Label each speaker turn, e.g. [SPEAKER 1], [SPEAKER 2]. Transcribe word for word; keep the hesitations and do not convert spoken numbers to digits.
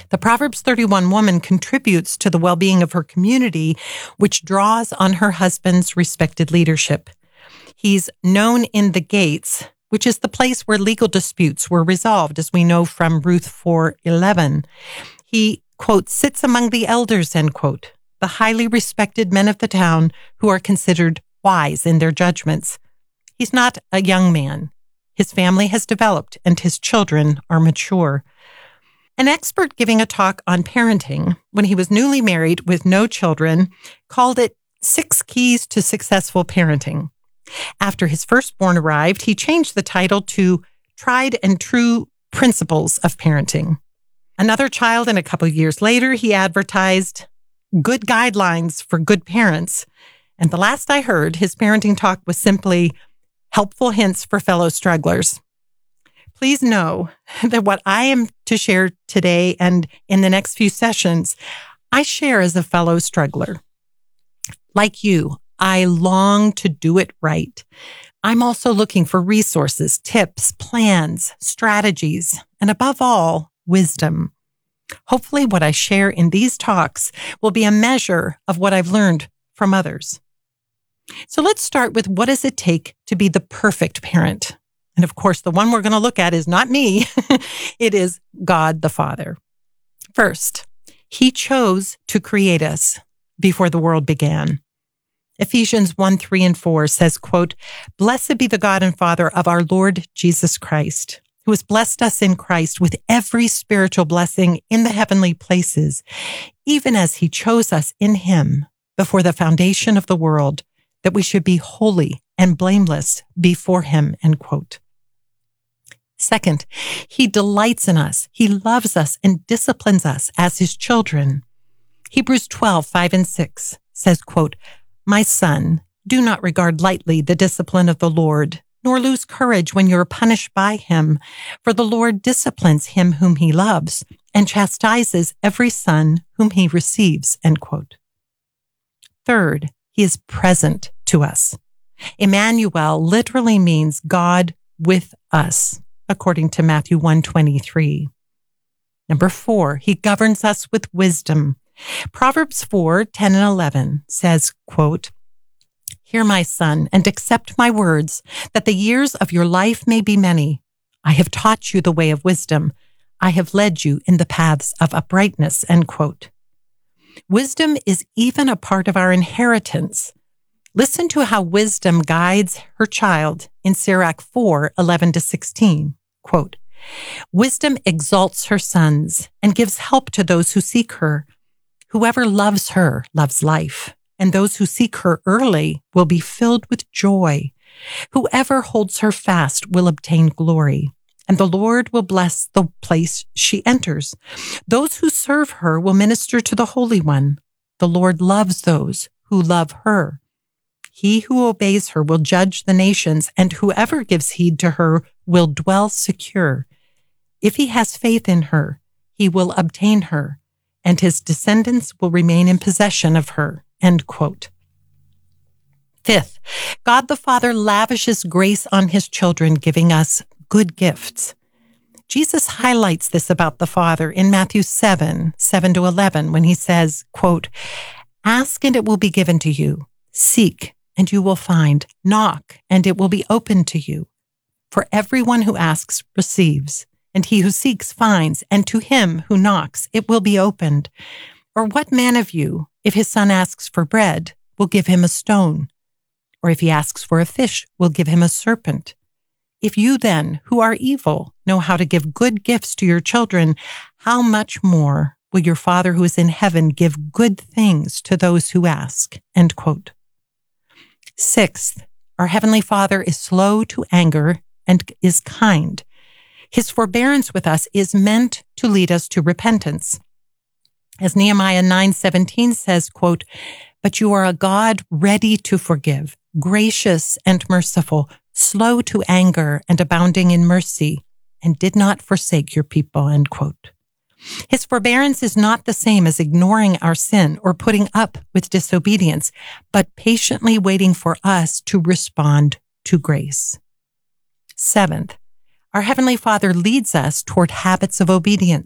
[SPEAKER 1] The Proverbs thirty-one woman contributes to the well-being of her community, which draws on her husband's respected leadership. He's known in the gates, which is the place where legal disputes were resolved, as we know from Ruth four eleven. He, quote, sits among the elders, end quote, the highly respected men of the town who are considered wise in their judgments. He's not a young man. His family has developed and his children are mature. An expert giving a talk on parenting when he was newly married with no children called it Six Keys to Successful Parenting. After his firstborn arrived, he changed the title to Tried and True Principles of Parenting. Another child, and a couple years later, he advertised Good Guidelines for Good Parents. And the last I heard, his parenting talk was simply Helpful Hints for Fellow Strugglers. Please know that what I am to share today and in the next few sessions, I share as a fellow struggler. Like you, I long to do it right. I'm also looking for resources, tips, plans, strategies, and above all, wisdom. Hopefully what I share in these talks will be a measure of what I've learned from others. So let's start with what does it take to be the perfect parent? And of course, the one we're going to look at is not me. It is God the Father. First, He chose to create us before the world began. Ephesians one, three, and four says, quote, Blessed be the God and Father of our Lord Jesus Christ, who has blessed us in Christ with every spiritual blessing in the heavenly places, even as He chose us in Him before the foundation of the world, that we should be holy and blameless before Him, end quote. Second, He delights in us. He loves us and disciplines us as His children. Hebrews twelve, five and six says, quote, My son, do not regard lightly the discipline of the Lord, nor lose courage when you are punished by Him, for the Lord disciplines him whom He loves and chastises every son whom He receives, end quote. Third, He is present to us. Emmanuel literally means God with us, according to Matthew one twenty-three. Number four, He governs us with wisdom. Proverbs four, ten and eleven says, quote, Hear, my son, and accept my words, that the years of your life may be many. I have taught you the way of wisdom. I have led you in the paths of uprightness, end quote. Wisdom is even a part of our inheritance. Listen to how wisdom guides her child in Sirach four, eleven to sixteen. Quote, Wisdom exalts her sons and gives help to those who seek her. Whoever loves her loves life, and those who seek her early will be filled with joy. Whoever holds her fast will obtain glory, and the Lord will bless the place she enters. Those who serve her will minister to the Holy One. The Lord loves those who love her. He who obeys her will judge the nations, and whoever gives heed to her will dwell secure. If he has faith in her, he will obtain her, and his descendants will remain in possession of her. End quote. Fifth, God the Father lavishes grace on His children, giving us good gifts. Jesus highlights this about the Father in Matthew seven, seven to eleven, when He says, quote, Ask and it will be given to you. Seek and you will find. Knock and it will be opened to you. For everyone who asks receives, and he who seeks finds, and to him who knocks it will be opened. Or what man of you, if his son asks for bread, will give him a stone? Or if he asks for a fish, will give him a serpent? If you then, who are evil, know how to give good gifts to your children, how much more will your Father who is in heaven give good things to those who ask? End quote. Sixth, our Heavenly Father is slow to anger and is kind. His forbearance with us is meant to lead us to repentance. As Nehemiah nine seventeen says, quote, But you are a God ready to forgive, gracious and merciful, slow to anger and abounding in mercy, and did not forsake your people, end quote. His forbearance is not the same as ignoring our sin or putting up with disobedience, but patiently waiting for us to respond to grace. Seventh, our Heavenly Father leads us toward habits of obedience.